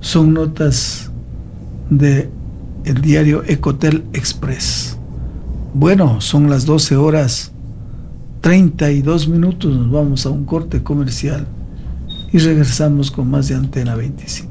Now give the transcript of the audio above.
Son notas de el diario Ecotel Express. Bueno, son las 12:32. Nos vamos a un corte comercial y regresamos con más de Antena 25.